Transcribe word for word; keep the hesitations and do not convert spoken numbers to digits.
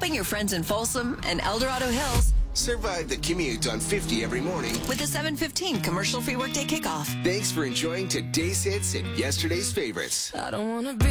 helping your friends in Folsom and El Dorado Hills Survive the commute on fifty every morning with the seven fifteen commercial free workday kickoff. Thanks for enjoying today's hits and yesterday's favorites. I don't wanna be